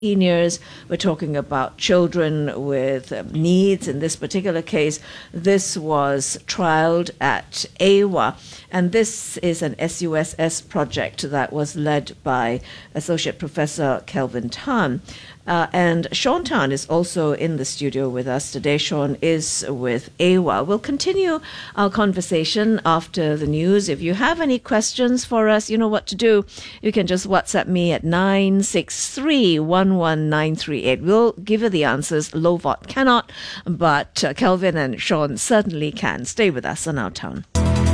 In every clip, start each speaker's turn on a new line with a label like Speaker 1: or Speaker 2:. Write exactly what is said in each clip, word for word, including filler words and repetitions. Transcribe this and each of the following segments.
Speaker 1: seniors, we're talking about children with um, needs. In this particular case, this was trialed at A W A, and this is an S U S S project that was led by Associate Professor Kelvin Tan. Uh, and Sean Tan is also in the studio with us today. Sean is with A W A. We'll continue our conversation after the news. If you have any questions for us, you know what to do. You can just WhatsApp me at nine six three, one one nine three eight. We'll give you the answers. Lovot cannot, but uh, Kelvin and Sean certainly can. Stay with us on Our Town.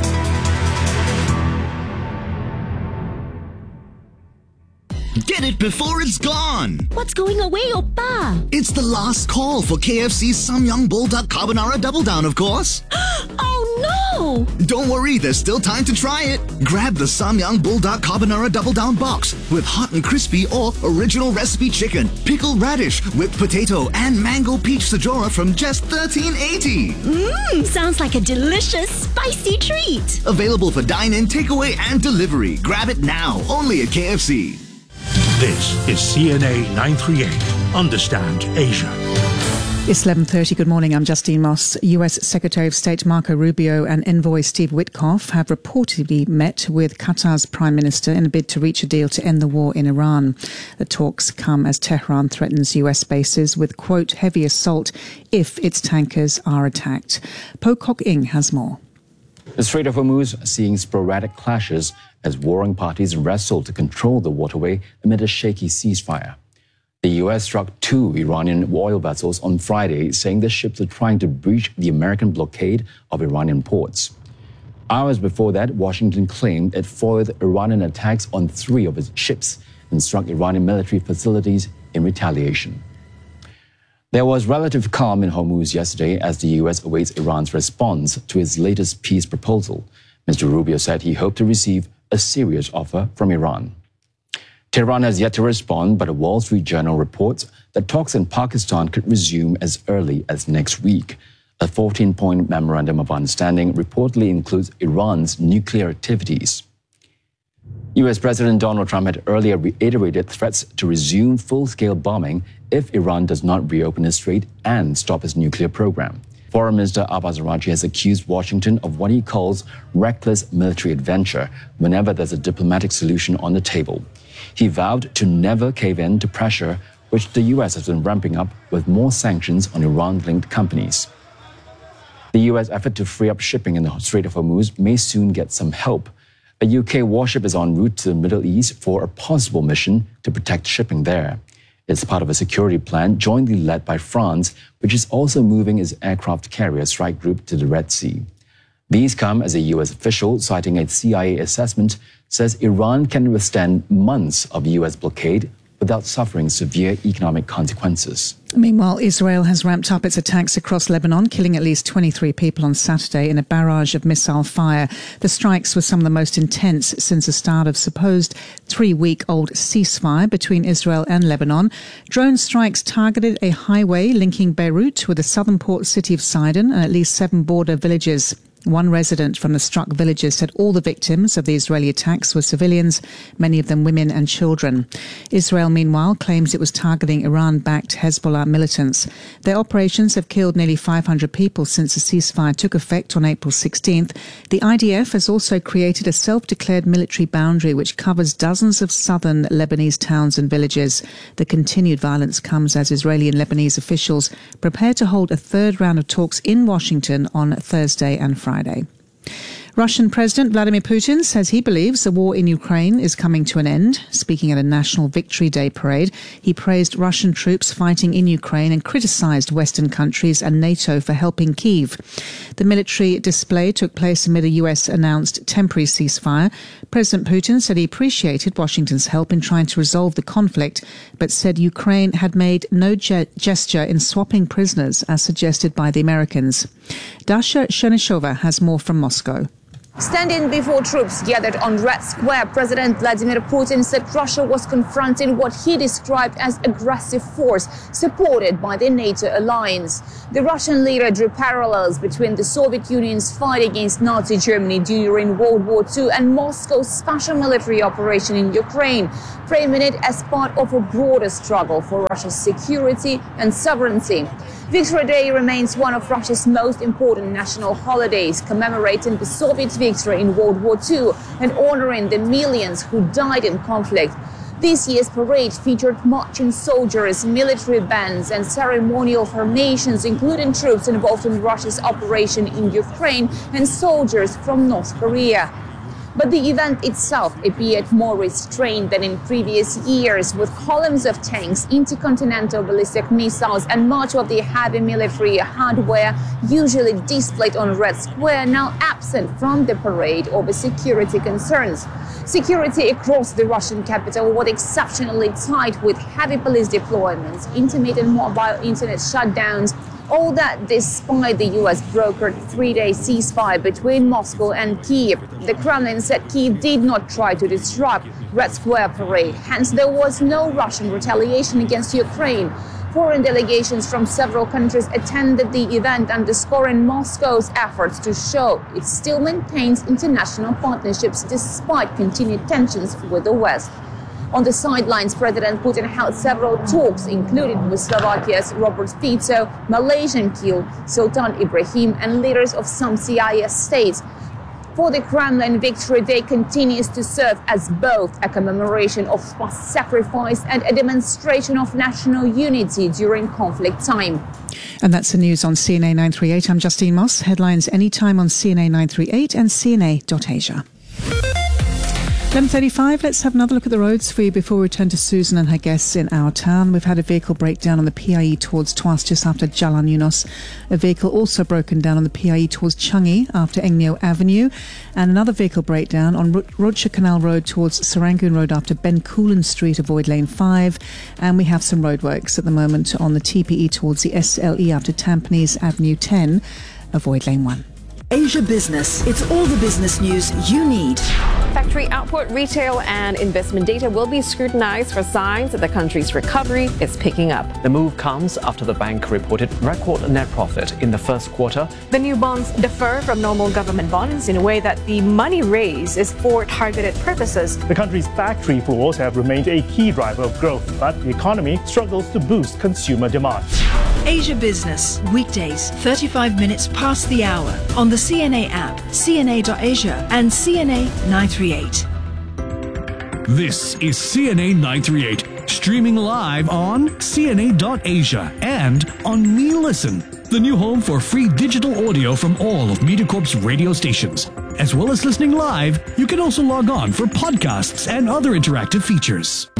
Speaker 2: Get it before it's gone!
Speaker 3: What's going away, Oppa?
Speaker 2: It's the last call for K F C's Samyang Bulldog Carbonara Double Down, of course.
Speaker 3: Oh no!
Speaker 2: Don't worry, there's still time to try it. Grab the Samyang Bulldog Carbonara Double Down box with hot and crispy or original recipe chicken, pickled radish, whipped potato, and mango peach sajora from just thirteen eighty.
Speaker 3: Mmm, sounds like a delicious, spicy treat.
Speaker 2: Available for dine-in, takeaway, and delivery. Grab it now, only at K F C.
Speaker 4: This is C N A nine thirty-eight. Understand Asia.
Speaker 5: It's eleven thirty. Good morning. I'm Justine Moss. U S Secretary of State Marco Rubio and envoy Steve Witkoff have reportedly met with Qatar's Prime Minister in a bid to reach a deal to end the war in Iran. The talks come as Tehran threatens U S bases with, quote, heavy assault if its tankers are attacked. Po Kok Ing has more.
Speaker 6: The Strait of Hormuz seeing sporadic clashes as warring parties wrestle to control the waterway amid a shaky ceasefire. The U S struck two Iranian oil vessels on Friday, saying the ships are trying to breach the American blockade of Iranian ports. Hours before that, Washington claimed it foiled Iranian attacks on three of its ships and struck Iranian military facilities in retaliation. There was relative calm in Hormuz yesterday as the U S awaits Iran's response to its latest peace proposal. Mister Rubio said he hoped to receive a serious offer from Iran. Tehran has yet to respond, but a Wall Street Journal reports that talks in Pakistan could resume as early as next week. A fourteen-point memorandum of understanding reportedly includes Iran's nuclear activities. U S President Donald Trump had earlier reiterated threats to resume full-scale bombing if Iran does not reopen its strait and stop its nuclear program. Foreign Minister Abbas Araghchi has accused Washington of what he calls reckless military adventure whenever there's a diplomatic solution on the table. He vowed to never cave in to pressure, which the U S has been ramping up with more sanctions on Iran-linked companies. The U S effort to free up shipping in the Strait of Hormuz may soon get some help. A U K warship is en route to the Middle East for a possible mission to protect shipping there. It's part of a security plan jointly led by France, which is also moving its aircraft carrier strike group to the Red Sea. These come as a U S official, citing a C I A assessment, says Iran can withstand months of U S blockade without suffering severe economic consequences.
Speaker 5: Meanwhile, Israel has ramped up its attacks across Lebanon, killing at least twenty-three people on Saturday in a barrage of missile fire. The strikes were some of the most intense since the start of supposed three-week-old ceasefire between Israel and Lebanon. Drone strikes targeted a highway linking Beirut with the southern port city of Sidon and at least seven border villages. One resident from the struck villages said all the victims of the Israeli attacks were civilians, many of them women and children. Israel, meanwhile, claims it was targeting Iran-backed Hezbollah militants. Their operations have killed nearly five hundred people since the ceasefire took effect on April sixteenth. The I D F has also created a self-declared military boundary which covers dozens of southern Lebanese towns and villages. The continued violence comes as Israeli and Lebanese officials prepare to hold a third round of talks in Washington on Thursday and Friday. Friday. Russian President Vladimir Putin says he believes the war in Ukraine is coming to an end. Speaking at a National Victory Day parade, he praised Russian troops fighting in Ukraine and criticized Western countries and NATO for helping Kyiv. The military display took place amid a U S-announced temporary ceasefire. President Putin said he appreciated Washington's help in trying to resolve the conflict, but said Ukraine had made no ge- gesture in swapping prisoners as suggested by the Americans. Dasha Chernyshova has more from Moscow.
Speaker 7: Standing before troops gathered on Red Square, President Vladimir Putin said Russia was confronting what he described as aggressive force supported by the NATO alliance. The Russian leader drew parallels between the Soviet Union's fight against Nazi Germany during World War Two and Moscow's special military operation in Ukraine, framing it as part of a broader struggle for Russia's security and sovereignty. Victory Day remains one of Russia's most important national holidays, commemorating the Soviet victory in World War Two and honoring the millions who died in conflict. This year's parade featured marching soldiers, military bands, and ceremonial formations, including troops involved in Russia's operation in Ukraine and soldiers from North Korea. But the event itself appeared more restrained than in previous years, with columns of tanks, intercontinental ballistic missiles, and much of the heavy military hardware usually displayed on Red Square now absent from the parade over security concerns. Security across the Russian capital was exceptionally tight, with heavy police deployments, intermittent mobile internet shutdowns. All that despite the U S brokered three-day ceasefire between Moscow and Kyiv. The Kremlin said Kyiv did not try to disrupt Red Square parade, hence there was no Russian retaliation against Ukraine. Foreign delegations from several countries attended the event, underscoring Moscow's efforts to show it still maintains international partnerships despite continued tensions with the West. On the sidelines, President Putin held several talks, including with Slovakia's Robert Fico, Malaysian King Sultan Ibrahim, and leaders of some C I S states. For the Kremlin, Victory Day continues to serve as both a commemoration of past sacrifice and a demonstration of national unity during conflict time.
Speaker 5: And that's the news on C N A nine thirty-eight. I'm Justine Moss. Headlines anytime on C N A nine thirty-eight and C N A dot Asia. eleven thirty-five, let's have another look at the roads for you before we return to Susan and her guests in our town. We've had a vehicle breakdown on the P I E towards Tuas just after Jalan Yunos. A vehicle also broken down on the P I E towards Changi after Engneo Avenue. And another vehicle breakdown on Rocha Canal Road towards Serangoon Road after Bencoolen Street, avoid lane five. And we have some roadworks at the moment on the T P E towards the S L E after Tampines Avenue ten, avoid lane one.
Speaker 8: Asia Business. It's all the business news you need.
Speaker 9: Factory output, retail and investment data will be scrutinized for signs that the country's recovery is picking up.
Speaker 10: The move comes after the bank reported record net profit in the first quarter.
Speaker 11: The new bonds differ from normal government bonds in a way that the money raised is for targeted purposes.
Speaker 12: The country's factory floors have remained a key driver of growth, but the economy struggles to boost consumer demand.
Speaker 8: Asia Business, weekdays, thirty-five minutes past the hour, on the C N A app, C N A dot Asia and C N A nine thirty-eight.
Speaker 13: This is C N A nine thirty-eight, streaming live on C N A dot Asia and on Me Listen, the new home for free digital audio from all of MediaCorp's radio stations. As well as listening live, you can also log on for podcasts and other interactive features.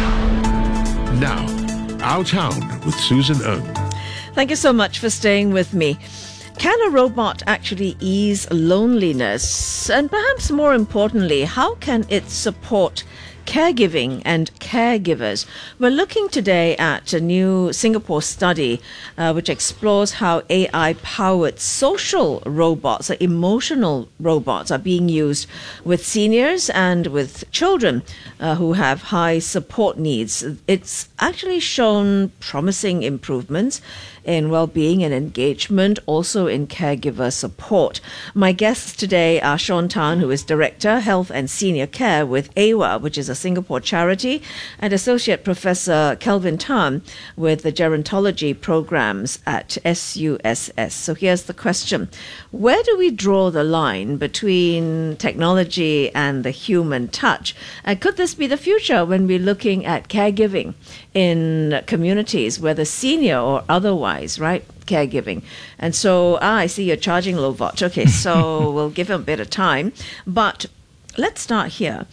Speaker 14: Now, Our Town with Susan Ng.
Speaker 1: Thank you so much for staying with me. Can a robot actually ease loneliness? And perhaps more importantly, how can it support caregiving and caregivers? We're looking today at a new Singapore study uh, which explores how A I-powered social robots, or emotional robots, are being used with seniors and with children uh, who have high support needs. It's actually shown promising improvements in well-being and engagement, also in caregiver support. My guests today are Sean Tan, who is Director, Health and Senior Care with A W A, which is a Singapore charity, and Associate Professor Kelvin Tan with the Gerontology Programs at S U S S. So here's the question. Where do we draw the line between technology and the human touch? And could this be the future when we're looking at caregiving in communities, whether senior or otherwise, right? Caregiving. And so, ah, I see you're charging Lovot. Okay, so we'll give him a bit of time. But let's start here.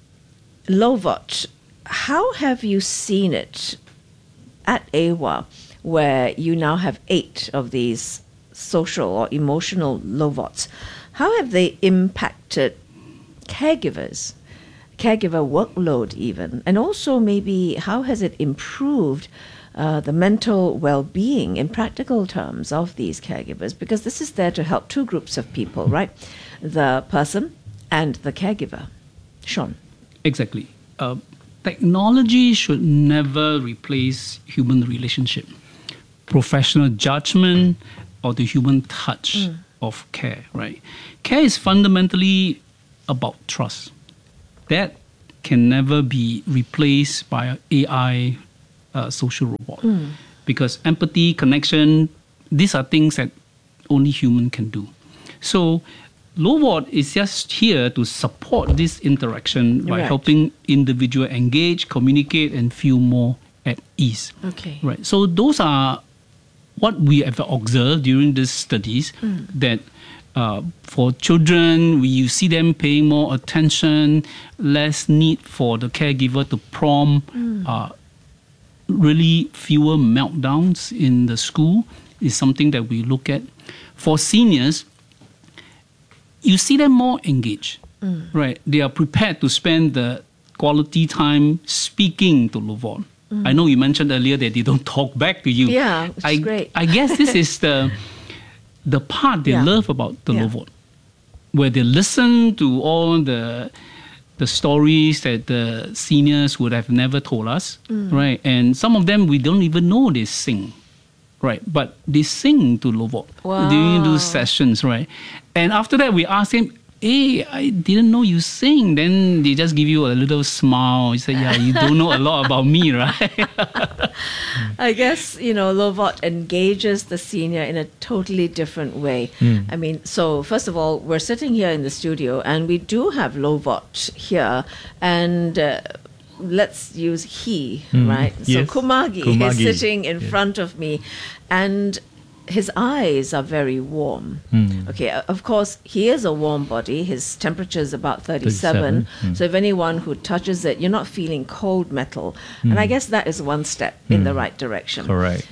Speaker 1: Lovot, how have you seen it at A W A, where you now have eight of these social or emotional Lovots? How have they impacted caregivers? caregiver workload even? And also maybe how has it improved uh, the mental well-being in practical terms of these caregivers? Because this is there to help two groups of people, right? The person and the caregiver. Sean.
Speaker 15: Exactly. Uh, technology should never replace human relationship, professional judgment, or the human touch mm. of care, right? Care is fundamentally about trust. That can never be replaced by an A I uh, social robot. Mm. Because empathy, connection, these are things that only human can do. So Lovot is just here to support this interaction by
Speaker 1: right.
Speaker 15: helping individual engage, communicate, and feel more at ease.
Speaker 1: Okay.
Speaker 15: Right. So those are what we have observed during these studies, mm. that uh, for children, we, you see them paying more attention, less need for the caregiver to prompt, mm. uh, really fewer meltdowns in the school is something that we look at. For seniors, you see them more engaged, mm. right? They are prepared to spend the quality time speaking to Lovot. Mm. I know you mentioned earlier that they don't talk back to you.
Speaker 1: Yeah, which
Speaker 15: I,
Speaker 1: is great.
Speaker 15: I guess this is the the part they
Speaker 1: yeah.
Speaker 15: love about the
Speaker 1: yeah.
Speaker 15: Lovot, where they listen to all the the stories that the seniors would have never told us, mm. right? And some of them we don't even know they sing. Right, but they sing to Lovot
Speaker 1: wow.
Speaker 15: during those sessions, right? And after that, we ask him, hey, I didn't know you sing. Then they just give you a little smile. You say, yeah, you don't know a lot about me, right?
Speaker 1: I guess, you know, Lovot engages the senior in a totally different way.
Speaker 16: Mm.
Speaker 1: I mean, so first of all, we're sitting here in the studio and we do have Lovot here and... Uh, let's use he, mm. right?
Speaker 16: Yes.
Speaker 1: So Kumagi,
Speaker 16: Kumagi
Speaker 1: is sitting in yeah. front of me and his eyes are very warm.
Speaker 16: Mm.
Speaker 1: Okay, of course, he is a warm body. His temperature is about thirty-seven.
Speaker 16: thirty-seven. Mm.
Speaker 1: So if anyone who touches it, you're not feeling cold metal.
Speaker 16: Mm.
Speaker 1: And I guess that is one step in the right direction.
Speaker 16: Correct.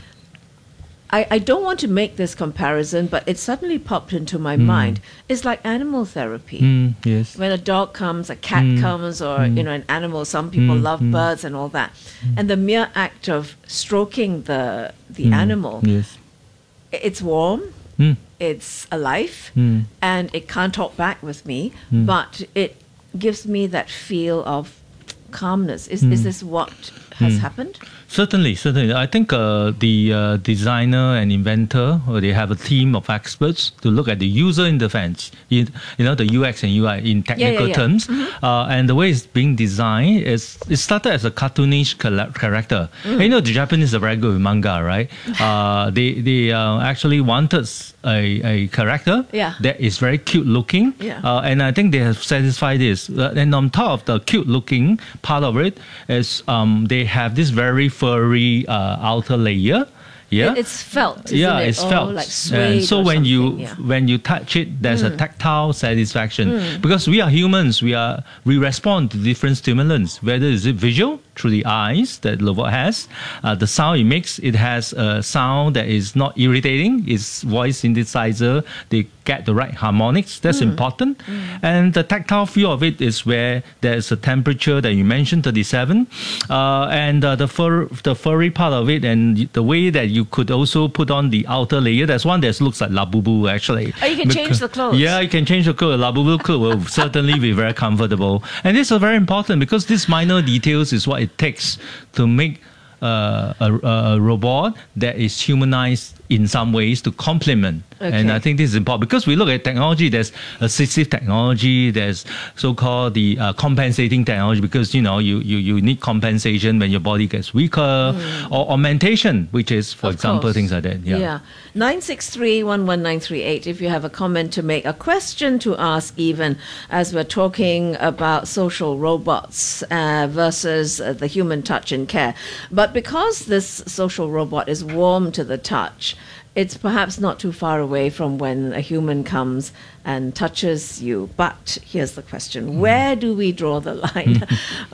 Speaker 1: I, I don't want to make this comparison, but it suddenly popped into my
Speaker 16: Mm.
Speaker 1: mind. It's like animal therapy.
Speaker 16: Mm, yes.
Speaker 1: When a dog comes, a cat
Speaker 16: Mm.
Speaker 1: comes, or
Speaker 16: Mm.
Speaker 1: you know, an animal. Some people
Speaker 16: Mm.
Speaker 1: love
Speaker 16: Mm.
Speaker 1: birds and all that. And the mere act of stroking the the
Speaker 16: Mm.
Speaker 1: animal,
Speaker 16: Yes.
Speaker 1: i- it's warm,
Speaker 16: Mm.
Speaker 1: it's alive,
Speaker 16: Mm.
Speaker 1: and it can't talk back with me,
Speaker 16: Mm.
Speaker 1: but it gives me that feel of calmness. Is is
Speaker 16: Mm.
Speaker 1: this what has
Speaker 16: Mm.
Speaker 1: happened?
Speaker 16: Certainly, certainly. I think uh, the uh, designer and inventor, or they have a team of experts to look at the user interface, you, you know, the U X and U I in technical
Speaker 1: yeah, yeah.
Speaker 16: terms.
Speaker 1: Mm-hmm.
Speaker 16: Uh, and the way it's being designed is, it started as a cartoonish col- character.
Speaker 1: Mm.
Speaker 16: And you know, the Japanese are very good with manga, right? Uh, they they uh, actually wanted a, a character
Speaker 1: Yeah.
Speaker 16: that is very cute looking.
Speaker 1: Yeah.
Speaker 16: Uh, and I think they have satisfied this. Uh, and on top of the cute looking part of it is um, they have this very furry uh, outer layer. Yeah,
Speaker 1: It- it's felt. Isn't
Speaker 16: yeah,
Speaker 1: it?
Speaker 16: it's
Speaker 1: Or
Speaker 16: felt.
Speaker 1: like
Speaker 16: and
Speaker 1: suede
Speaker 16: so
Speaker 1: or
Speaker 16: when you
Speaker 1: something, yeah.
Speaker 16: when you touch it, there's a
Speaker 1: Mm.
Speaker 16: tactile satisfaction
Speaker 1: Mm.
Speaker 16: because we are humans. We are we respond to different stimulants. Whether is it visual through the eyes that Lovot has, uh, the sound it makes. It has a sound that is not irritating. It's voice synthesizer. They get the right harmonics. That's
Speaker 1: Mm.
Speaker 16: important. And the tactile feel of it is where there's a temperature that you mentioned, thirty-seven, uh, and uh, the fur, the furry part of it, and the way that you could also put on the outer layer. There's one that looks like Labubu actually.
Speaker 1: Oh, you can
Speaker 16: Because-
Speaker 1: change the clothes.
Speaker 16: Yeah, you can change the clothes. Labubu clothes will certainly be very comfortable, and this is very important because these minor details is what it takes to make uh, a, a robot that is humanized in some ways to complement. And
Speaker 1: Okay.
Speaker 16: I think this is important because we look at technology, there's assistive technology, there's so-called the uh, compensating technology because, you know, you, you, you need compensation when your body gets weaker
Speaker 1: Mm.
Speaker 16: or augmentation, which is, for
Speaker 1: Of
Speaker 16: example,
Speaker 1: course.
Speaker 16: things like that. Yeah.
Speaker 1: Yeah. nine six three, one one nine three eight if you have a comment to make, a question to ask even, as we're talking about social robots uh, versus uh, the human touch in care. But because this social robot is warm to the touch, it's perhaps not too far away from when a human comes and touches you. But here's the question. Where do we draw the line?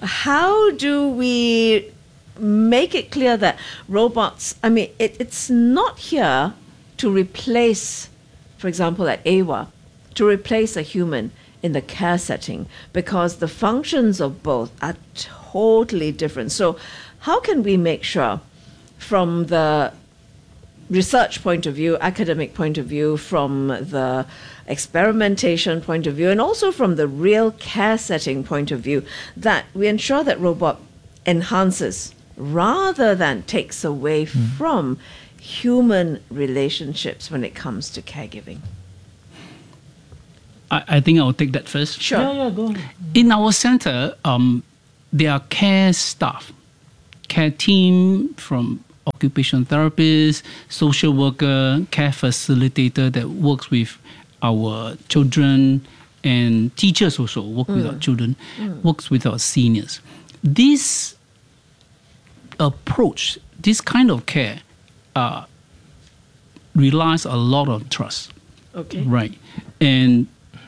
Speaker 1: How do we make it clear that robots, I mean, it, it's not here to replace, for example, at A W A, to replace a human. in the care setting, because the functions of both are totally different. So how can we make sure, from the research point of view, academic point of view, from the experimentation point of view, and also from the real care setting point of view, that we ensure that robot enhances rather than takes away mm. from human relationships when it comes to caregiving?
Speaker 15: I, I think I'll take that first.
Speaker 1: Sure.
Speaker 16: Yeah, yeah, go ahead.
Speaker 15: In our center, um, there are care staff, care team from occupational therapist, social worker, care facilitator that works with our children, and teachers also work mm. with our children, mm. works with our seniors. This approach, this kind of care, uh, relies a lot on trust.
Speaker 1: Okay.
Speaker 15: Right. And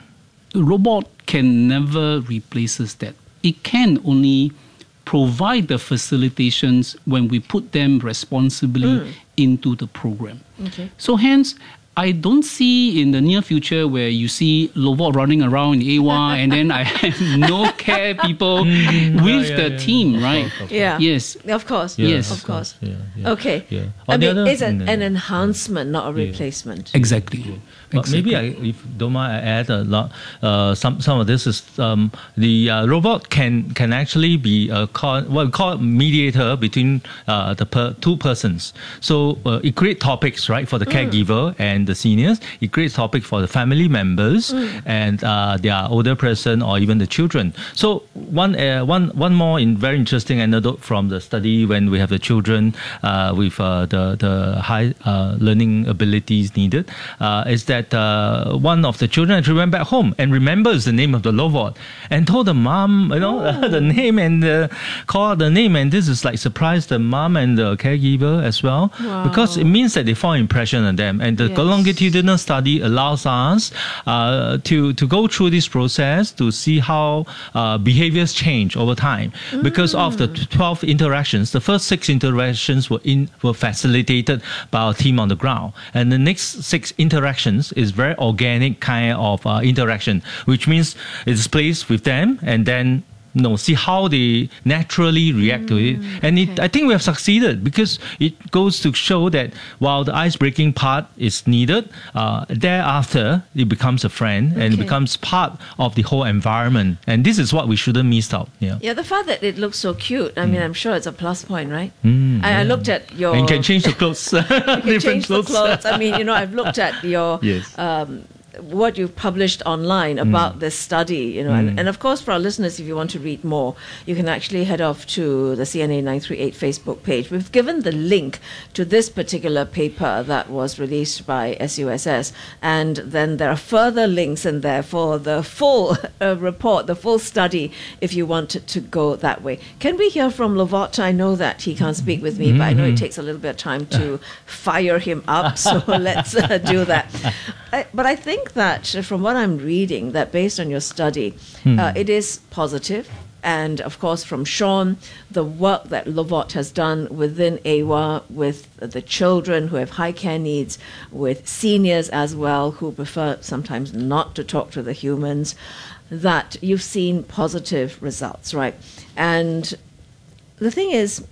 Speaker 15: robot can never replace that. It can only provide the facilitations when we put them responsibly mm. into the program.
Speaker 1: Okay.
Speaker 15: So hence, I don't see in the near future where you see robot running around in A W A and then I have no care people
Speaker 16: Mm,
Speaker 15: with
Speaker 16: yeah,
Speaker 15: the
Speaker 16: yeah,
Speaker 15: team,
Speaker 16: yeah.
Speaker 15: right?
Speaker 16: Of course, of
Speaker 1: Yeah.
Speaker 15: Yes.
Speaker 1: Of course.
Speaker 16: Yeah,
Speaker 15: Yes.
Speaker 1: Of course.
Speaker 16: Yeah, yeah.
Speaker 1: Okay.
Speaker 16: Yeah.
Speaker 1: I
Speaker 16: On the
Speaker 1: mean,
Speaker 16: other-
Speaker 1: it's an,
Speaker 16: Mm,
Speaker 1: an
Speaker 16: yeah.
Speaker 1: enhancement, not a replacement.
Speaker 15: Exactly.
Speaker 16: But
Speaker 15: Exactly.
Speaker 16: maybe I, if don't mind, I add a lot. Uh, some some of this is um, the uh, robot can can actually be a call, what we call mediator between uh, the per, two persons. So uh, it creates topics, right, for the caregiver and the seniors. It creates topic for the family members
Speaker 17: Mm.
Speaker 16: and uh, their older person or even the children. So one uh, one one more in very interesting anecdote from the study when we have the children uh, with uh, the the high uh, learning abilities needed uh, is that uh, one of the children actually went back home and remembers the name of the robot and told the mom, you know,
Speaker 1: Oh.
Speaker 16: the name and uh, called the name, and this is like surprised the mom and the caregiver as well,
Speaker 17: Wow.
Speaker 16: because it means that they form impression on them, and the
Speaker 17: Yes.
Speaker 16: longitudinal study allows us uh, to to go through this process to see how uh, behaviors change over time. Because of the twelve interactions, the first six interactions were in were facilitated by our team on the ground, and the next six interactions is very organic kind of uh, interaction, which means it's placed with them and then you know, see how they naturally react to it. And it, I think we have succeeded because it goes to show that while the ice-breaking part is needed, uh, thereafter it becomes a friend and it
Speaker 1: Okay.
Speaker 16: becomes part of the whole environment. And this is what we shouldn't miss out. Yeah.
Speaker 1: Yeah, the fact that it looks so cute, I mean, I'm sure it's a plus point, right?
Speaker 16: Mm,
Speaker 1: I, I
Speaker 16: yeah.
Speaker 1: looked at your...
Speaker 16: And you can change the clothes.
Speaker 1: You can
Speaker 16: Different
Speaker 1: change the
Speaker 16: clothes.
Speaker 1: clothes. I mean, you know, I've looked at your...
Speaker 16: Yes.
Speaker 1: Um, what you've published online about this study, you know,
Speaker 16: Mm.
Speaker 1: and, and of course for our listeners, if you want to read more, you can actually head off to the C N A nine three eight Facebook page. We've given the link to this particular paper that was released by S U S S, and then there are further links in there for the full uh, report, the full study, if you want to, to go that way. Can we hear from Lovot? I know that he can't speak with me, but I know it
Speaker 17: Mhm.
Speaker 1: takes a little bit of time to fire him up, so let's uh, do that. I, but I think that from what I'm reading, that based on your study,
Speaker 17: Hmm.
Speaker 1: uh, it is positive. And of course, from Sean, the work that Lovot has done within A W A with the children who have high care needs, with seniors as well who prefer sometimes not to talk to the humans, that you've seen positive results, right? And the thing is,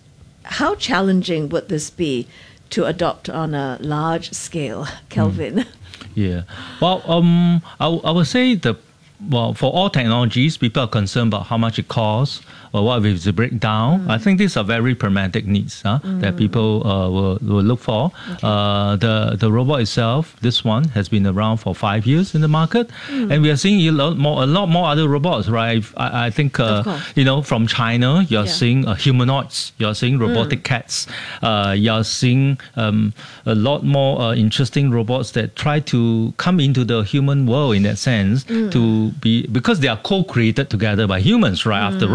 Speaker 1: how challenging would this be to adopt on a large scale, Kelvin?
Speaker 16: Yeah. Well, um, I, w- I would say the well for all technologies, people are concerned about how much it costs or what if it's a breakdown. I think these are very pragmatic needs huh, that people uh, will, will look for. Uh, the the robot itself, this one has been around for five years in the market,
Speaker 17: Mm.
Speaker 16: and we are seeing a lot more, a lot more other robots. Right? I, I think uh,
Speaker 17: course.
Speaker 16: you know from China, you're
Speaker 17: Yeah.
Speaker 16: seeing uh, humanoids, you're seeing robotic cats, uh, you're seeing um, a lot more uh, interesting robots that try to come into the human world in that sense
Speaker 17: Mm.
Speaker 16: to be because they are co-created together by humans, right?
Speaker 17: Mm,
Speaker 16: after all,
Speaker 17: of course.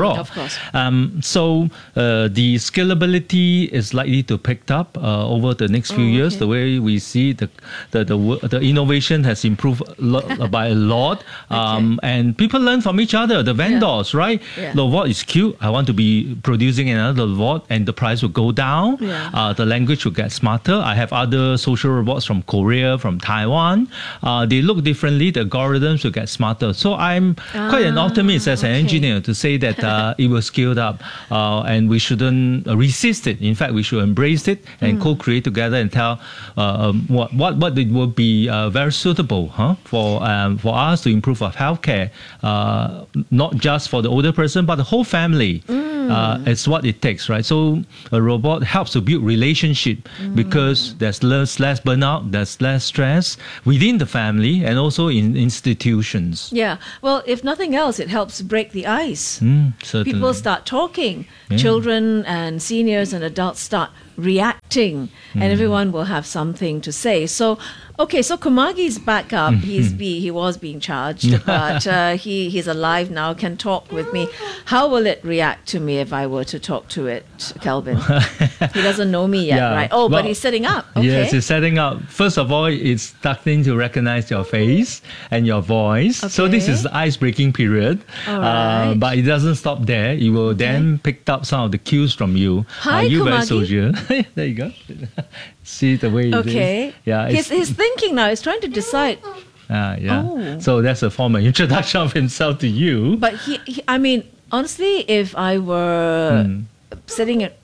Speaker 1: course.
Speaker 16: Um, so uh, the scalability is likely to pick up uh, over the next few
Speaker 1: Oh,
Speaker 16: years.
Speaker 1: okay.
Speaker 16: The way we see the the the, wo- the innovation has improved a lot, by a lot, um, and people learn from each other. The vendors, right?
Speaker 1: Yeah.
Speaker 16: Lovot is cute. I want to be producing another Lovot, and the price will go down.
Speaker 1: Yeah.
Speaker 16: Uh, the language will get smarter. I have other social robots from Korea, from Taiwan. Uh, they look differently. The algorithms will get smarter. So I'm quite an
Speaker 1: Ah,
Speaker 16: optimist as an
Speaker 1: okay.
Speaker 16: engineer to say that uh, it will scale up, uh, and we shouldn't uh, resist it. In fact, we should embrace it and
Speaker 1: Mm.
Speaker 16: co-create together and tell uh, um, what what what it will be uh, very suitable, huh, for um, for us to improve our healthcare, uh, not just for the older person but the whole family.
Speaker 1: Mm.
Speaker 16: Uh, it's what it takes, right? So a robot helps to build relationship because there's less less burnout, there's less stress within the family and also in institutions.
Speaker 1: Yeah. Well, if nothing else, it helps break the ice.
Speaker 16: Mm, certainly.
Speaker 1: People start talking.
Speaker 16: Yeah.
Speaker 1: Children and seniors and adults start reacting, and
Speaker 16: Mm.
Speaker 1: everyone will have something to say. So, okay, so Kumagi's back up. He's be he was being charged, but uh, he he's alive now. Can talk with me. How will it react to me if I were to talk to it, Kelvin? He doesn't know me yet,
Speaker 16: Yeah.
Speaker 1: right? Oh,
Speaker 16: Well,
Speaker 1: but he's setting up. Okay.
Speaker 16: Yes, it's setting up. First of all, it's starting to recognize your face and your voice. So this
Speaker 1: Okay.
Speaker 16: is the ice-breaking period.
Speaker 1: All
Speaker 16: Uh,
Speaker 1: right.
Speaker 16: but it doesn't stop there. It will then pick up some of the cues from you.
Speaker 1: Hi,
Speaker 16: Are you very
Speaker 1: Kumagi.
Speaker 16: social? There you go. See the way it is.
Speaker 1: Okay.
Speaker 16: Yeah.
Speaker 1: He's,
Speaker 16: it's-
Speaker 1: he's thinking now. He's trying to decide.
Speaker 16: uh, yeah.
Speaker 1: Oh.
Speaker 16: So that's a formal introduction of himself to you.
Speaker 1: But he, he I mean, honestly, if I were
Speaker 16: Mm.
Speaker 1: sitting at.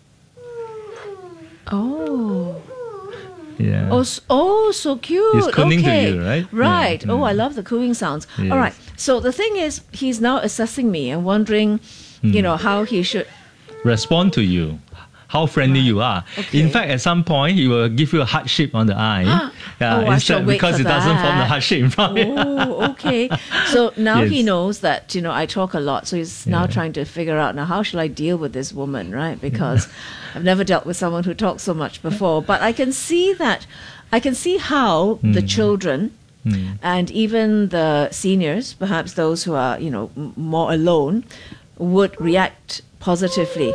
Speaker 1: Oh.
Speaker 16: Yeah.
Speaker 1: Oh, s- oh, so cute.
Speaker 16: He's cooing to
Speaker 1: okay.
Speaker 16: you, right?
Speaker 1: Right.
Speaker 16: Yeah.
Speaker 1: Oh,
Speaker 16: Mm.
Speaker 1: I love the cooing sounds.
Speaker 16: Yes.
Speaker 1: All right. So the thing is, he's now assessing me and wondering, you
Speaker 16: Mm.
Speaker 1: know, how he should.
Speaker 16: Respond to you. How friendly you are.
Speaker 1: Okay.
Speaker 16: In fact, at some point, he will give you a heart shape on the eye.
Speaker 1: Oh, I shall wait
Speaker 16: because
Speaker 1: for
Speaker 16: it doesn't form the
Speaker 1: that.
Speaker 16: heart shape in front.
Speaker 1: Oh, okay. So now he
Speaker 16: Yes.
Speaker 1: knows that, you know, I talk a lot. So he's now
Speaker 16: Yeah.
Speaker 1: trying to figure out, now, how shall I deal with this woman, right? Because I've never dealt with someone who talks so much before. But I can see that, I can see how the
Speaker 16: Mm.
Speaker 1: children
Speaker 16: Mm.
Speaker 1: and even the seniors, perhaps those who are, you know, m- more alone, would react positively.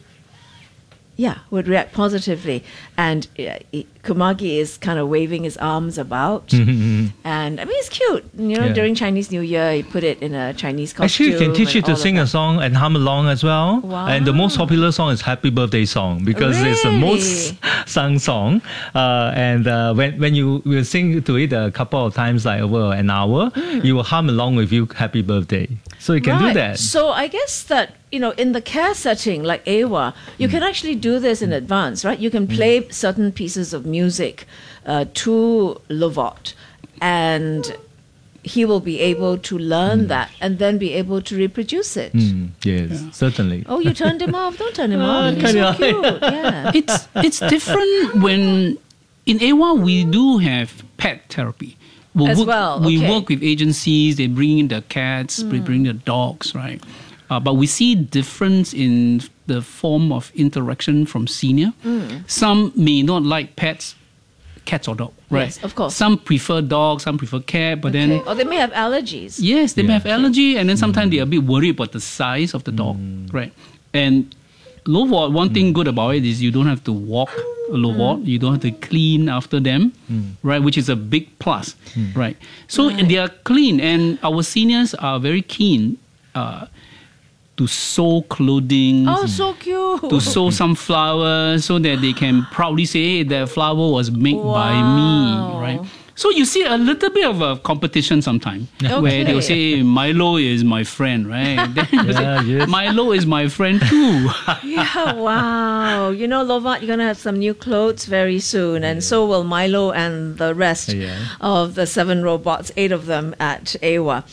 Speaker 1: Yeah, would react positively. And uh, he- Kumagi is kind of waving his arms about. And I mean, it's cute. You know,
Speaker 16: Yeah.
Speaker 1: during Chinese New Year, he put it in a Chinese costume.
Speaker 16: Actually, you can teach you
Speaker 1: and
Speaker 16: to
Speaker 1: all of
Speaker 16: sing a
Speaker 1: that.
Speaker 16: song and hum along as well.
Speaker 1: Wow.
Speaker 16: And the most popular song is Happy Birthday Song because it's the most sung song. Uh, and uh, when, when you will sing to it a couple of times, like over an hour, you will hum along with you Happy Birthday. So you can
Speaker 1: right.
Speaker 16: do that.
Speaker 1: So I guess that, you know, in the care setting like A W A, you can actually do this in advance, right? You can play certain pieces of music uh, to Lovot, and he will be able to learn that and then be able to reproduce it.
Speaker 16: Mm, yes, certainly.
Speaker 1: Oh, you turned him off? Don't turn him
Speaker 15: Uh,
Speaker 1: off. He's so
Speaker 15: kinda-
Speaker 1: cute. Yeah.
Speaker 15: It's it's different when in A W A we do have pet therapy. We
Speaker 1: As
Speaker 15: work,
Speaker 1: well,
Speaker 15: we
Speaker 1: okay.
Speaker 15: work with agencies. They bring in the cats, we
Speaker 1: Mm.
Speaker 15: bring the dogs, right? Uh, but we see difference in the form of interaction from senior.
Speaker 1: Mm.
Speaker 15: Some may not like pets, cats or dog, right?
Speaker 1: Yes, of course.
Speaker 15: Some prefer dogs, some prefer cat, but then
Speaker 1: Okay. Or they may have allergies.
Speaker 15: yes, they may have allergy, and then sometimes they're a bit worried about the size of the dog, right? And Lovot, one thing good about it is you don't have to walk a Lovot, you don't have to clean after them, right? Which is a big plus, right? So
Speaker 1: Right.
Speaker 15: they are clean, and our seniors are very keen uh, to sew clothing.
Speaker 1: Oh, so cute.
Speaker 15: To sew some flowers so that they can proudly say, hey, that flower was made by me, right? So you see a little bit of a competition sometimes where they'll
Speaker 1: Okay.
Speaker 15: say, Milo is my friend, right? Then they'll say,
Speaker 16: Yeah, yes.
Speaker 15: Milo is my friend too.
Speaker 1: Yeah, wow. You know, Lovot, you're going to have some new clothes very soon, and so will Milo and the rest
Speaker 16: Yeah.
Speaker 1: of the seven robots, eight of them at A W A.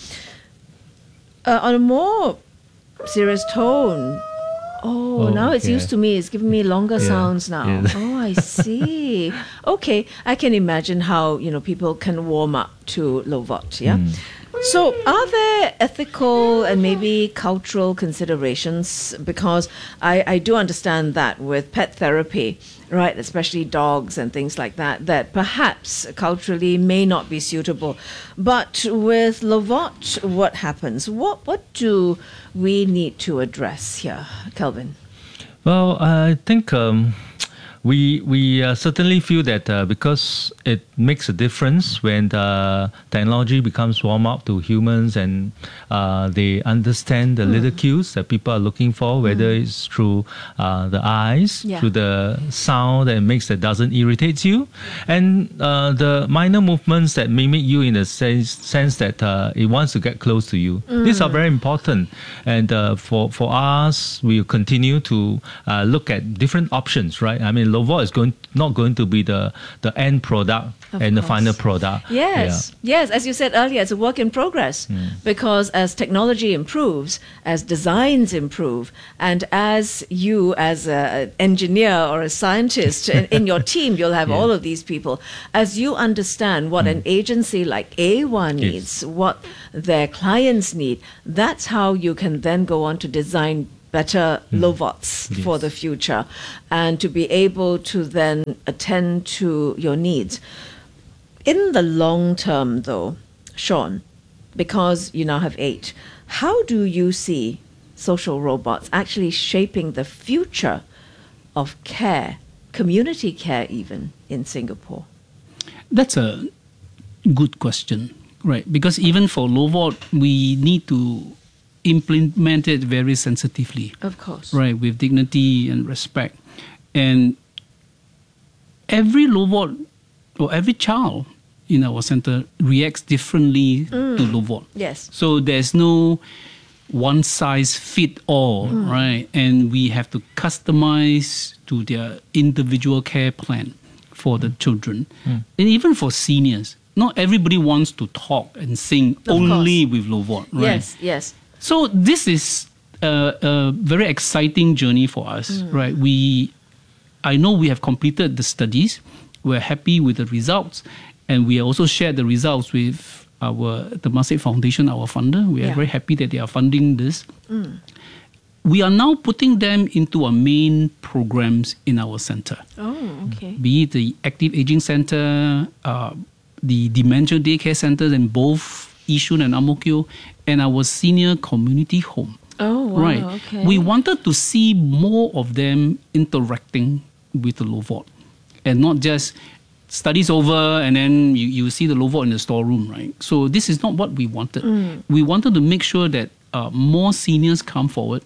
Speaker 1: Uh, on a more serious tone, oh,
Speaker 16: Oh,
Speaker 1: now it's
Speaker 16: yeah.
Speaker 1: used to me. It's giving me longer
Speaker 16: Yeah,
Speaker 1: sounds now.
Speaker 16: yeah.
Speaker 1: Oh, I see. Okay, I can imagine how, you know, people can warm up to Lovot, yeah? So, are there ethical and maybe cultural considerations? Because I, I do understand that with pet therapy, right, especially dogs and things like that, that perhaps culturally may not be suitable. But with Lovot, what happens? What what do we need to address here, Kelvin?
Speaker 16: Well, I think um, we we uh, certainly feel that uh, because it makes a difference when the technology becomes warm up to humans and uh, they understand the mm. little cues that people are looking for, whether mm. it's through uh, the eyes, yeah. through the sound that makes that doesn't irritate you, and uh, the minor movements that mimic you in the sense, sense that uh, it wants to get close to you. Mm. These are very important. And uh, for, for us, we will continue to uh, look at different options, right? I mean, Lovot is going not going to be the, the end product of and course. the final product.
Speaker 1: Yes, yeah. yes. As you said earlier, it's a work in progress mm. because as technology improves, as designs improve, and as you as an engineer or a scientist in, in your team, you'll have yeah. all of these people. As you understand what mm. an agency like A W A needs, yes. what their clients need, that's how you can then go on to design better mm. Lovots yes. for the future and to be able to then attend to your needs. In the long term, though, Sean, because you now have eight, how do you see social robots actually shaping the future of care, community care even, in Singapore?
Speaker 15: That's a good question, right? Because even for Lovot, we need to implement it very sensitively.
Speaker 1: Of course.
Speaker 15: Right, with dignity and respect. And every Lovot or every child in our center reacts differently mm. to Lovot.
Speaker 1: Yes.
Speaker 15: So there's no one size fit all, mm. right? And we have to customize to their individual care plan for the children. Mm. And even for seniors, not everybody wants to talk and sing of only course. with Lovot, right?
Speaker 1: Yes, yes.
Speaker 15: So this is a, a very exciting journey for us, mm. right? We, I know we have completed the studies. We're happy with the results. And we also shared the results with our Temasek Foundation, our funder. We are yeah. very happy that they are funding this. Mm. We are now putting them into our main programs in our center.
Speaker 1: Oh, okay.
Speaker 15: Be it the Active Aging Center, uh, the Dementia Daycare Centers in both Yishun and Ang Mo Kio, and our Senior Community Home.
Speaker 1: Oh, wow,
Speaker 15: right.
Speaker 1: okay.
Speaker 15: We wanted to see more of them interacting with the Lovot and not just studies over and then you, you see the Lovot in the storeroom, right? So this is not what we wanted. Mm. We wanted to make sure that uh, more seniors come forward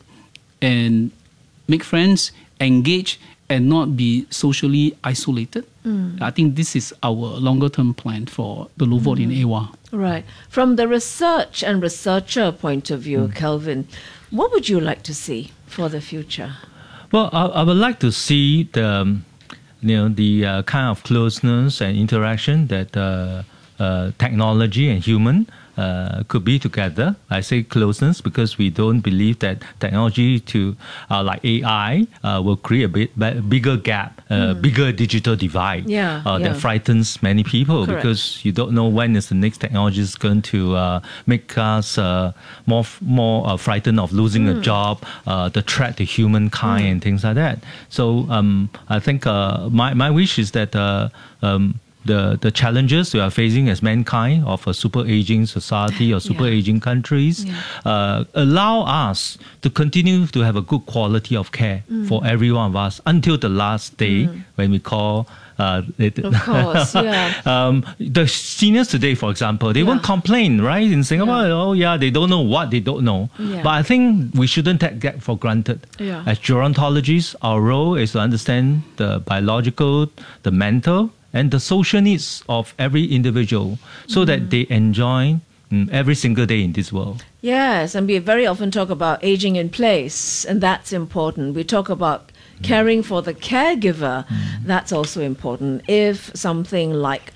Speaker 15: and make friends, engage, and not be socially isolated. Mm. I think this is our longer term plan for the Lovot mm. in A W A.
Speaker 1: Right. From the research and researcher point of view, mm. Kelvin, what would you like to see for the future?
Speaker 16: Well, I, I would like to see the, um, you know, the uh, kind of closeness and interaction that uh, uh, technology and human Uh, could be together. I say closeness because we don't believe that technology to uh, like A I uh, will create a bit a bigger gap, a uh, mm. bigger digital divide
Speaker 1: yeah,
Speaker 16: uh,
Speaker 1: yeah.
Speaker 16: that frightens many people.
Speaker 1: Correct.
Speaker 16: Because you don't know when is the next technology is going to uh, make us uh, more more uh, frightened of losing mm. a job, uh, the threat to humankind mm. and things like that. So um, I think uh, my my wish is that uh, um, The, the challenges we are facing as mankind of a super aging society or super yeah. aging countries yeah. uh, allow us to continue to have a good quality of care mm. for every one of us until the last day mm. when we call uh, it.
Speaker 1: Of course, yeah.
Speaker 16: um, the seniors today, for example, they yeah. won't complain, right? In Singapore, yeah. oh yeah, they don't know what they don't know.
Speaker 1: Yeah.
Speaker 16: But I think we shouldn't take that for granted.
Speaker 1: Yeah.
Speaker 16: As gerontologists, our role is to understand the biological, the mental, and the social needs of every individual so mm. that they enjoy mm, every single day in this world.
Speaker 1: Yes, and we very often talk about aging in place, and that's important. We talk about mm. caring for the caregiver. Mm. That's also important. If something like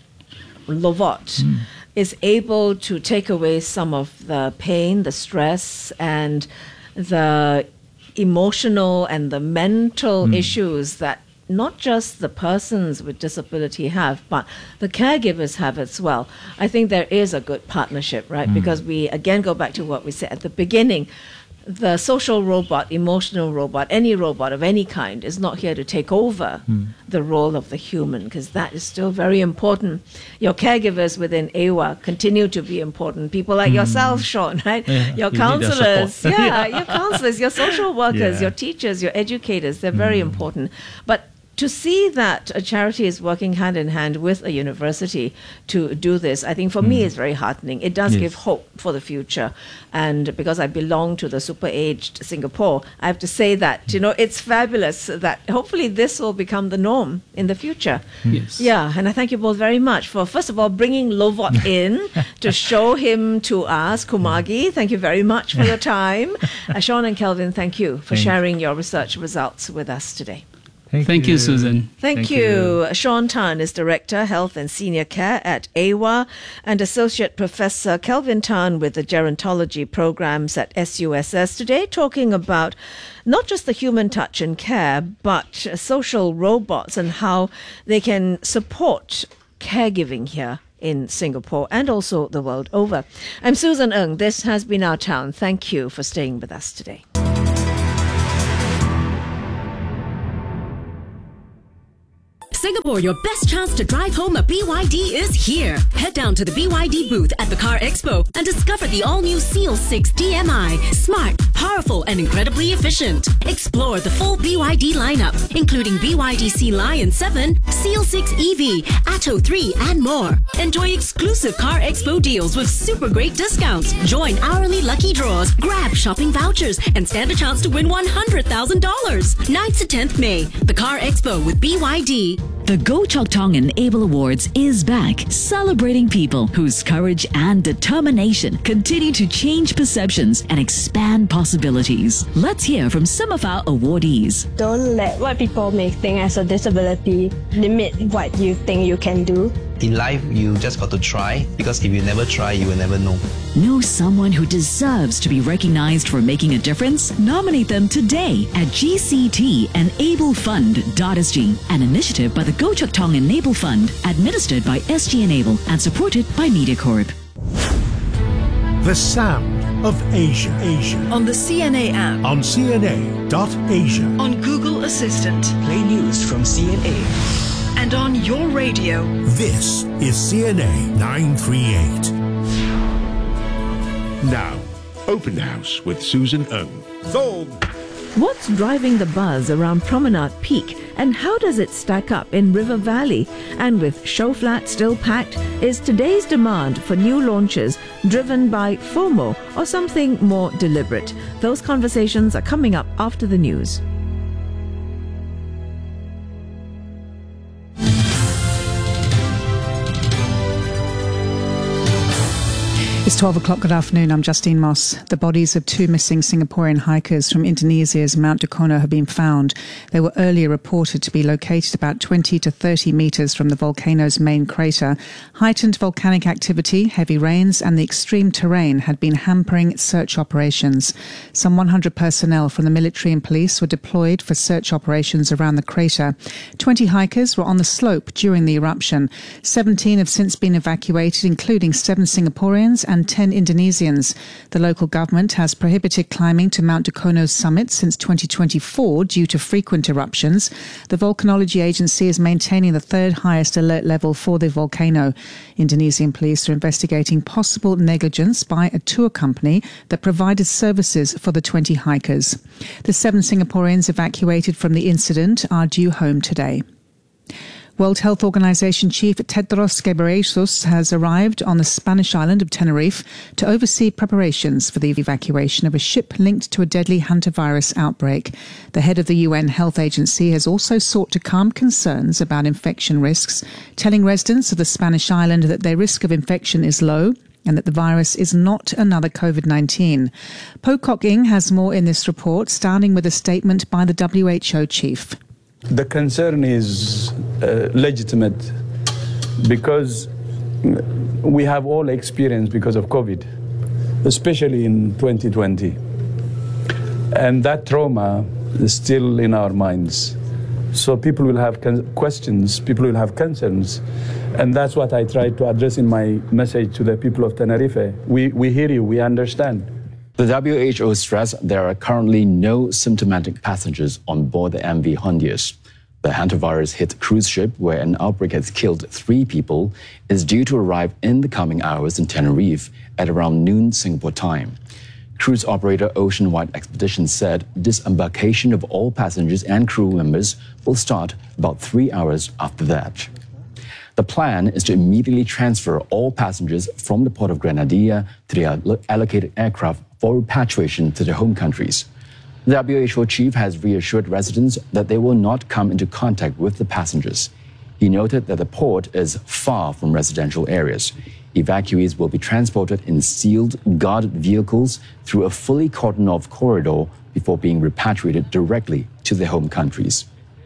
Speaker 1: Lovot mm. is able to take away some of the pain, the stress, and the emotional and the mental mm. issues that not just the persons with disability have, but the caregivers have as well. I think there is a good partnership, right? Mm. Because we, again, go back to what we said at the beginning. The social robot, emotional robot, any robot of any kind is not here to take over mm. the role of the human, because that is still very important. Your caregivers within A W A continue to be important. People like mm. yourself, Sean, right?
Speaker 16: Yeah,
Speaker 1: your
Speaker 16: you
Speaker 1: counselors, yeah, your counselors, your social workers,
Speaker 16: Yeah.
Speaker 1: your teachers, your educators, they're very mm. important. But to see that a charity is working hand in hand with a university to do this, I think for mm. me is very heartening. It does
Speaker 16: Yes.
Speaker 1: give hope for the future. And because I belong to the super-aged Singapore, I have to say that, you know, it's fabulous that hopefully this will become the norm in the future.
Speaker 15: Yes.
Speaker 1: Yeah, and I thank you both very much for, first of all, bringing Lovot in to show him to us. Kumagi, thank you very much for your time. Uh, Sean and Kelvin, thank you for
Speaker 15: Thanks.
Speaker 1: sharing your research results with us today.
Speaker 15: Thank, Thank you. you, Susan.
Speaker 1: Thank, Thank you. you. Sean Tan is Director, Health and Senior Care at A W A, and Associate Professor Kelvin Tan with the Gerontology Programs at S U S S today, talking about not just the human touch and care, but social robots and how they can support caregiving here in Singapore and also the world over. I'm Susan Ng. This has been Our Town. Thank you for staying with us today.
Speaker 3: Singapore, your best chance to drive home a B Y D is here. Head down to the B Y D booth at the Car Expo and discover the all-new Seal six D M I. Smart, powerful, and incredibly efficient. Explore the full B Y D lineup, including B Y D Sea Lion seven, Seal six E V, Atto three, and more. Enjoy exclusive Car Expo deals with super great discounts. Join hourly lucky draws, grab shopping vouchers, and stand a chance to win one hundred thousand dollars. ninth to tenth May, the Car Expo with B Y D.
Speaker 17: The Go Chok Tong Enable Awards is back, celebrating people whose courage and determination continue to change perceptions and expand possibilities. Let's hear from some of our awardees.
Speaker 18: Don't let what people may think as a disability limit what you think you can do.
Speaker 19: In life, you just got to try, because if you never try, you will never know.
Speaker 17: Know someone who deserves to be recognized for making a difference? Nominate them today at G C T Enable Fund dot S G, an initiative by the Go Chok Tong Enable Fund, administered by S G Enable and supported by MediaCorp.
Speaker 4: The sound of Asia. Asia.
Speaker 8: On the C N A app.
Speaker 4: On C N A dot Asia.
Speaker 8: On Google Assistant.
Speaker 20: Play news from C N A.
Speaker 8: And on your radio.
Speaker 4: This is C N A nine thirty-eight.
Speaker 14: Now, Open House with Susan Ng.
Speaker 4: Sold!
Speaker 1: What's driving the buzz around Promenade Peak, and how does it stack up in River Valley? And with show flat still packed, is today's demand for new launches driven by FOMO or something more deliberate? Those conversations are coming up after the news.
Speaker 5: It's twelve o'clock. Good afternoon. I'm Justine Moss. The bodies of two missing Singaporean hikers from Indonesia's Mount Dukono have been found. They were earlier reported to be located about twenty to thirty metres from the volcano's main crater. Heightened volcanic activity, heavy rains and the extreme terrain had been hampering search operations. Some one hundred personnel from the military and police were deployed for search operations around the crater. twenty hikers were on the slope during the eruption. seventeen have since been evacuated, including seven Singaporeans and ten Indonesians. The local government has prohibited climbing to Mount Dukono's summit since twenty twenty-four due to frequent eruptions. The Volcanology Agency is maintaining the third highest alert level for the volcano. Indonesian police are investigating possible negligence by a tour company that provided services for the twenty hikers. The seven Singaporeans evacuated from the incident are due home today. World Health Organization Chief Tedros Ghebreyesus has arrived on the Spanish island of Tenerife to oversee preparations for the evacuation of a ship linked to a deadly hantavirus outbreak. The head of the U N Health Agency has also sought to calm concerns about infection risks, telling residents of the Spanish island that their risk of infection is low and that the virus is not another COVID nineteen. Po Kok Ing has more in this report, starting with a statement by the W H O chief.
Speaker 21: The concern is uh, legitimate because we have all experienced because of COVID, especially in twenty twenty. And that trauma is still in our minds. So people will have questions, people will have concerns. And that's what I try to address in my message to the people of Tenerife. We, we hear you, we understand.
Speaker 6: The W H O stressed there are currently no symptomatic passengers on board the M V Hondias. The hantavirus hit cruise ship, where an outbreak has killed three people, is due to arrive in the coming hours in Tenerife at around noon Singapore time. Cruise operator Ocean Wide Expeditions said disembarkation of all passengers and crew members will start about three hours after that. The plan is to immediately transfer all passengers from the port of Grenadilla to the allocated aircraft for repatriation to their home countries. The W H O chief has reassured residents that they will not come into contact with the passengers. He noted that the port is far from residential areas. Evacuees will be transported in sealed, guarded vehicles through a fully cordoned-off corridor before being repatriated directly to their home countries.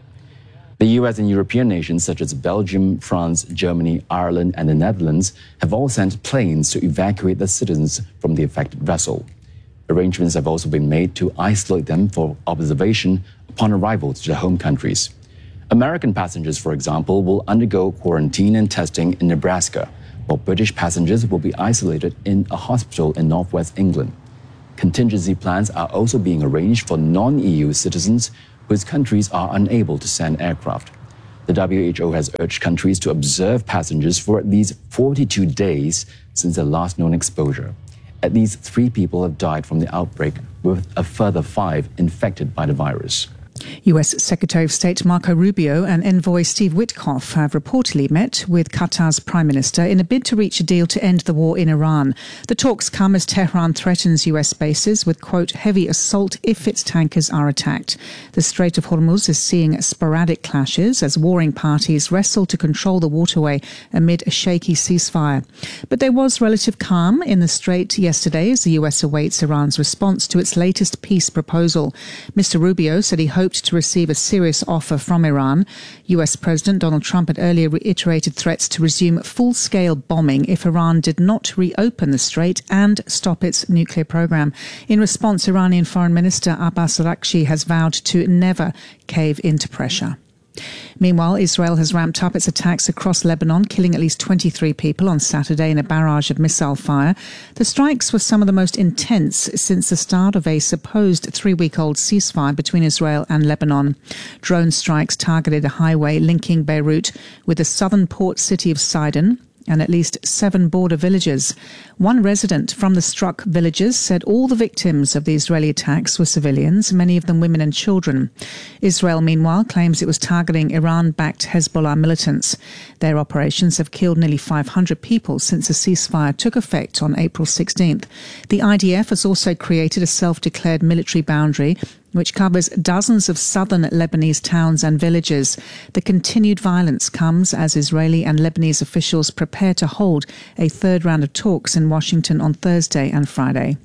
Speaker 6: The U S and European nations such as Belgium, France, Germany, Ireland, and the Netherlands have all sent planes to evacuate the citizens from the affected vessel. Arrangements have also been made to isolate them for observation upon arrival to their home countries. American passengers, for example, will undergo quarantine and testing in Nebraska, while British passengers will be isolated in a hospital in northwest England. Contingency plans are also being arranged for non-E U citizens whose countries are unable to send aircraft. The W H O has urged countries to observe passengers for at least forty-two days since their last known exposure. At least three people have died from the outbreak, with a further five infected by the virus.
Speaker 5: U S Secretary of State Marco Rubio and envoy Steve Witkoff have reportedly met with Qatar's Prime Minister in a bid to reach a deal to end the war in Iran. The talks come as Tehran threatens U S bases with, quote, heavy assault if its tankers are attacked. The Strait of Hormuz is seeing sporadic clashes as warring parties wrestle to control the waterway amid a shaky ceasefire. But there was relative calm in the strait yesterday as the U S awaits Iran's response to its latest peace proposal. Mister Rubio said he hoped to receive a serious offer from Iran. U S President Donald Trump had earlier reiterated threats to resume full-scale bombing if Iran did not reopen the strait and stop its nuclear program. In response, Iranian Foreign Minister Abbas Araghchi has vowed to never cave into pressure. Meanwhile, Israel has ramped up its attacks across Lebanon, killing at least twenty-three people on Saturday in a barrage of missile fire. The strikes were some of the most intense since the start of a supposed three-week-old ceasefire between Israel and Lebanon. Drone strikes targeted a highway linking Beirut with the southern port city of Sidon and at least seven border villages. One resident from the struck villages said all the victims of the Israeli attacks were civilians, many of them women and children. Israel, meanwhile, claims it was targeting Iran-backed Hezbollah militants. Their operations have killed nearly five hundred people since the ceasefire took effect on April sixteenth. The I D F has also created a self-declared military boundary which covers dozens of southern Lebanese towns and villages. The continued violence comes as Israeli and Lebanese officials prepare to hold a third round of talks in Washington on Thursday and Friday.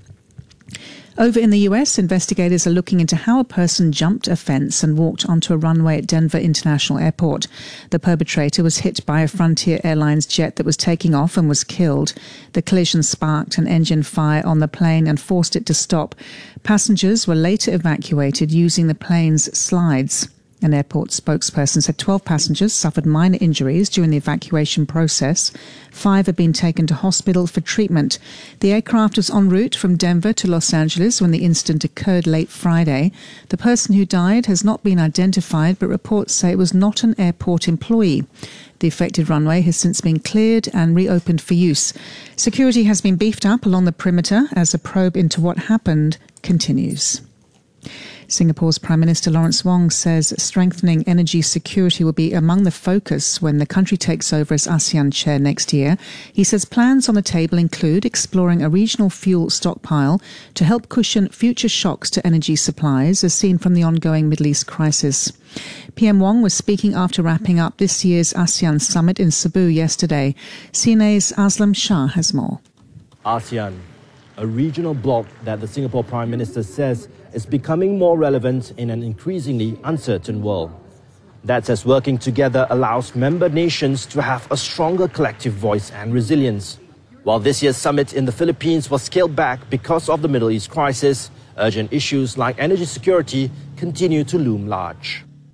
Speaker 5: Over in the U S, investigators are looking into how a person jumped a fence and walked onto a runway at Denver International Airport. The perpetrator was hit by a Frontier Airlines jet that was taking off and was killed. The collision sparked an engine fire on the plane and forced it to stop. Passengers were later evacuated using the plane's slides. An airport spokesperson said twelve passengers suffered minor injuries during the evacuation process. Five have been taken to hospital for treatment. The aircraft was en route from Denver to Los Angeles when the incident occurred late Friday. The person who died has not been identified, but reports say it was not an airport employee. The affected runway has since been cleared and reopened for use. Security has been beefed up along the perimeter as a probe into what happened continues. Singapore's Prime Minister Lawrence Wong says strengthening energy security will be among the focus when the country takes over as ASEAN chair next year. He says plans on the table include exploring a regional fuel stockpile to help cushion future shocks to energy supplies as seen from the ongoing Middle East crisis. P M Wong was speaking after wrapping up this year's ASEAN summit in Cebu yesterday. C N A's Aslam Shah has more.
Speaker 2: ASEAN, a regional bloc that the Singapore Prime Minister says is becoming more relevant in an increasingly uncertain world. That says working together allows member nations to have a stronger collective voice and resilience. While this year's summit in the Philippines was scaled back because of the Middle East crisis, urgent issues like energy security continue to loom large.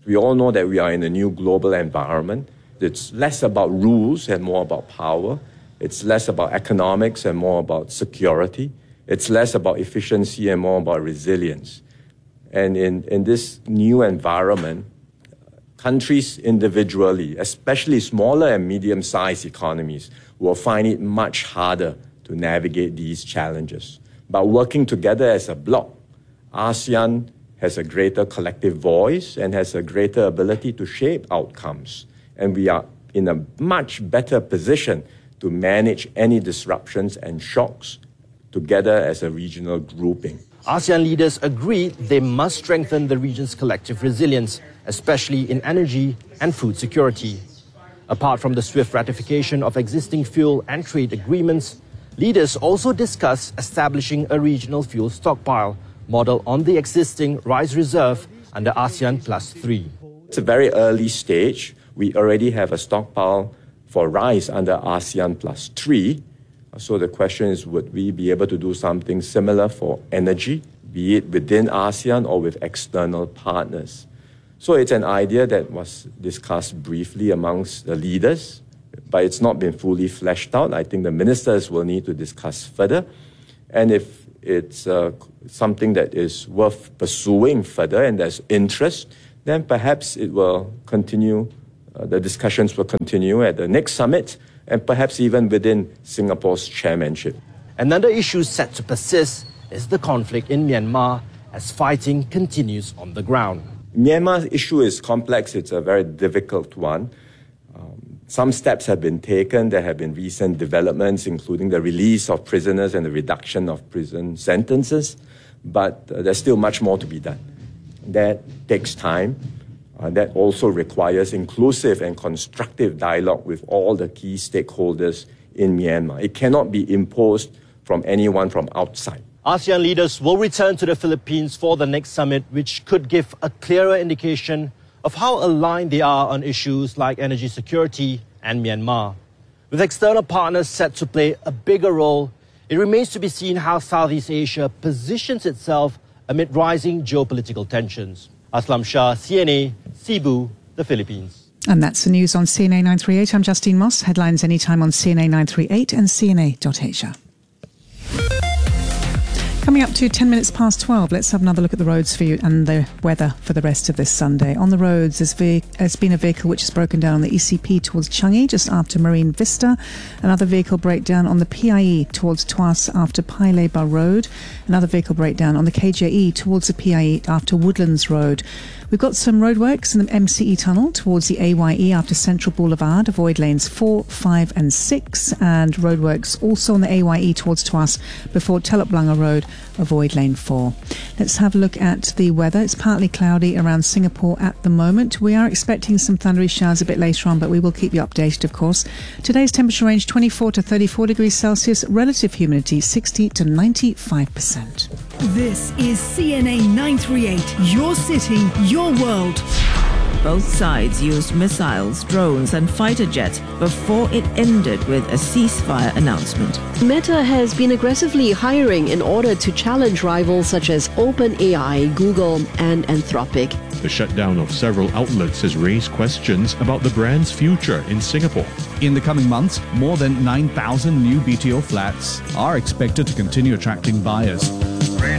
Speaker 7: We all know that we are in a new global environment. It's less about rules and more about power. It's less about economics and more about security. It's less about efficiency and more about resilience. And in, in this new environment, countries individually, especially smaller and medium-sized economies, will find it much harder to navigate these challenges. But working together as a bloc, ASEAN has a greater collective voice and has a greater ability to shape outcomes. And we are in a much better position to manage any disruptions and shocks together as a regional grouping.
Speaker 2: ASEAN leaders agreed they must strengthen the region's collective resilience, especially in energy and food security. Apart from the swift ratification of existing fuel and trade agreements, leaders also discussed establishing a regional fuel stockpile model on the existing rice reserve under ASEAN Plus three.
Speaker 7: It's a very early stage. We already have a stockpile for rice under ASEAN Plus three. So the question is, would we be able to do something similar for energy, be it within ASEAN or with external partners? So it's an idea that was discussed briefly amongst the leaders, but it's not been fully fleshed out. I think the ministers will need to discuss further. And if it's uh, something that is worth pursuing further and there's interest, then perhaps it will continue, uh, the discussions will continue at the next summit and perhaps even within Singapore's chairmanship.
Speaker 2: Another issue set to persist is the conflict in Myanmar as fighting continues on the ground.
Speaker 7: Myanmar's issue is complex. It's a very difficult one. Um, some steps have been taken. There have been recent developments, including the release of prisoners and the reduction of prison sentences. But uh, there's still much more to be done. That takes time. Uh, that also requires inclusive and constructive dialogue with all the key stakeholders in Myanmar. It cannot be imposed from anyone from outside.
Speaker 2: ASEAN leaders will return to the Philippines for the next summit, which could give a clearer indication of how aligned they are on issues like energy security and Myanmar. With external partners set to play a bigger role, it remains to be seen how Southeast Asia positions itself amid rising geopolitical tensions. Aslam Shah, C N A, Cebu, the Philippines.
Speaker 5: And that's the news on C N A nine thirty-eight. I'm Justine Moss. Headlines anytime on C N A nine thirty-eight and C N A dot Asia. Coming up to ten minutes past twelve, let's have another look at the roads for you and the weather for the rest of this Sunday. On the roads, there's, ve- there's been a vehicle which has broken down on the E C P towards Changi just after Marine Vista. Another vehicle breakdown on the P I E towards Tuas after Pai Leba Road. Another vehicle breakdown on the K J E towards the P I E after Woodlands Road. We've got some roadworks in the M C E tunnel towards the A Y E after Central Boulevard. Avoid lanes four, five and six. And roadworks also on the A Y E towards Tuas before Telok Blangah Road. Avoid lane four. Let's have a look at the weather. It's partly cloudy around Singapore at the moment. We are expecting some thundery showers a bit later on, but we will keep you updated, of course. Today's temperature range twenty-four to thirty-four degrees Celsius. Relative humidity sixty to ninety-five percent.
Speaker 8: This is C N A nine thirty-eight. Your city, your world.
Speaker 1: Both sides used missiles, drones and fighter jets before it ended with a ceasefire announcement.
Speaker 22: Meta has been aggressively hiring in order to challenge rivals such as OpenAI, Google and Anthropic.
Speaker 14: The shutdown of several outlets has raised questions about the brand's future in Singapore.
Speaker 13: In the coming months, more than nine thousand new B T O flats are expected to continue attracting buyers.